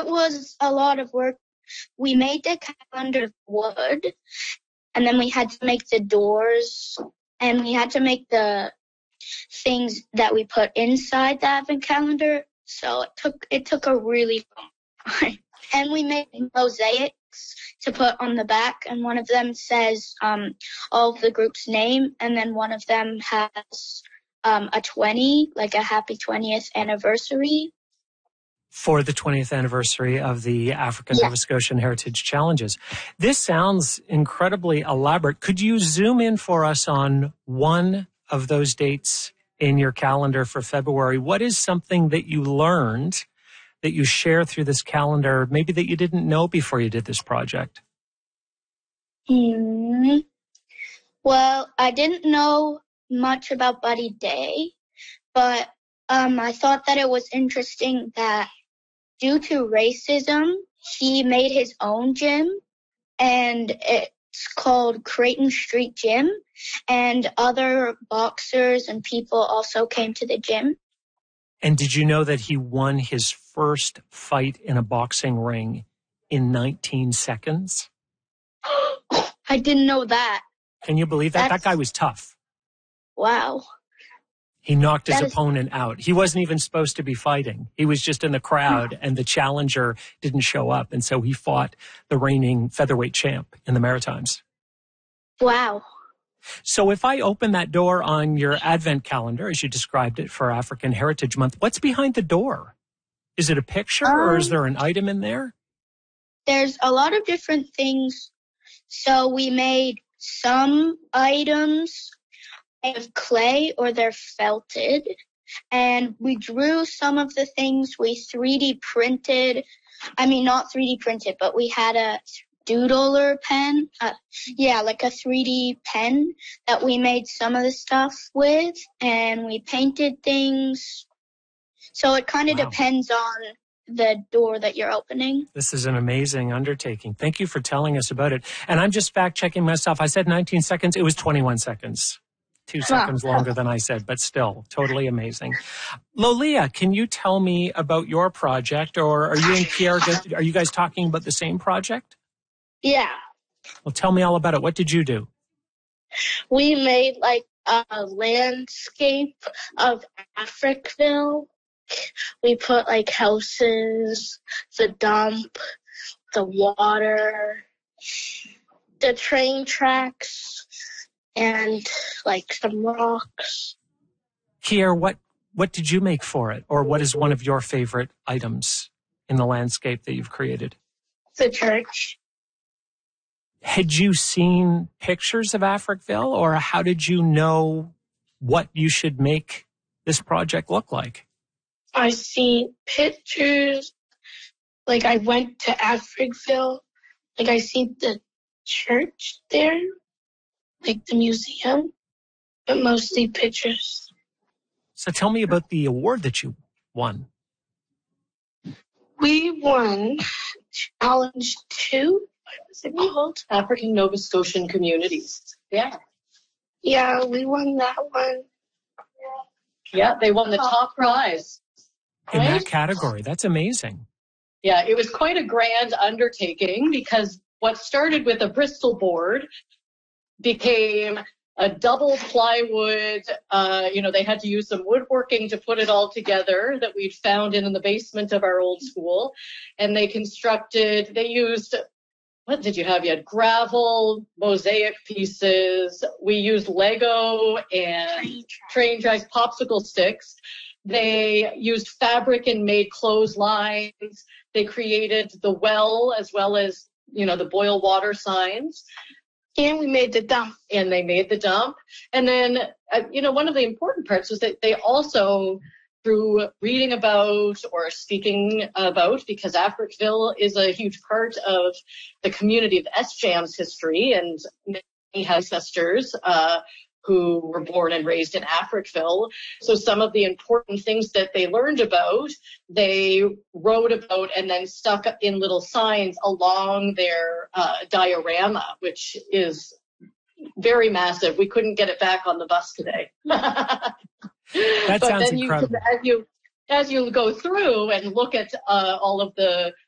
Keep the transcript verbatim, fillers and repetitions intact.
was a lot of work. We made the calendar of wood, and then we had to make the doors, and we had to make the things that we put inside the advent calendar. So it took it took a really long time. And we made mosaics to put on the back, and one of them says um, all of the group's name, and then one of them has um, a twenty, like a happy twentieth anniversary. For the twentieth anniversary of the African Yeah. Nova Scotian Heritage Challenges. This sounds incredibly elaborate. Could you zoom in for us on one of those dates in your calendar for February? What is something that you learned that you share through this calendar, maybe that you didn't know before you did this project? Hmm. Well, I didn't know much about Buddy Day, but um, I thought that it was interesting that due to racism, he made his own gym, and it's called Creighton Street Gym, and other boxers and people also came to the gym. And did you know that he won his first fight in a boxing ring in nineteen seconds? I didn't know that. Can you believe that? That's, that guy was tough. Wow. He knocked his That is, opponent out. He wasn't even supposed to be fighting. He was just in the crowd, and the challenger didn't show up. And so he fought the reigning featherweight champ in the Maritimes. Wow. So if I open that door on your Advent calendar, as you described it for African Heritage Month, what's behind the door? Is it a picture um, or is there an item in there? There's a lot of different things. So we made some items of clay, or they're felted, and we drew some of the things. We three D printed, I mean not three D printed, but we had a doodler pen, uh, yeah, like a three D pen that we made some of the stuff with, and we painted things. So it kind of wow. depends on the door that you're opening. This is an amazing undertaking. Thank you for telling us about it. And I'm just fact checking myself. I said nineteen seconds. It was twenty-one seconds. Two seconds longer than I said, but still totally amazing. Lolia, can you tell me about your project, or are you and Pierre, are you guys talking about the same project? Yeah. Well, tell me all about it. What did you do? We made like a landscape of Africville. We put like houses, the dump, the water, the train tracks, and like some rocks. Pierre, what, what did you make for it? Or what is one of your favorite items in the landscape that you've created? The church. Had you seen pictures of Africville, or how did you know what you should make this project look like? I seen pictures. Like I went to Africville. Like I seen the church there. Like the museum, but mostly pictures. So tell me about the award that you won. We won Challenge two. What was it called? African Nova Scotian Communities. Yeah. Yeah, we won that one. Yeah, they won the top prize. In that category. That's amazing. Yeah, it was quite a grand undertaking, because what started with a Bristol board became a double plywood, uh, you know, they had to use some woodworking to put it all together that we'd found in, in the basement of our old school. And they constructed, they used, what did you have? You had gravel, mosaic pieces. We used Lego and train tracks, popsicle sticks. They used fabric and made clotheslines. They created the well as well as, you know, the boil water signs. And we made the dump. And they made the dump. And then, uh, you know, one of the important parts was that they also, through reading about or speaking about, because Africville is a huge part of the community of S J A M's history, and many ancestors uh, who were born and raised in Africville. So some of the important things that they learned about, they wrote about and then stuck in little signs along their uh, diorama, which is very massive. We couldn't get it back on the bus today. That but sounds then you incredible. can, as you as you go through and look at uh, all of the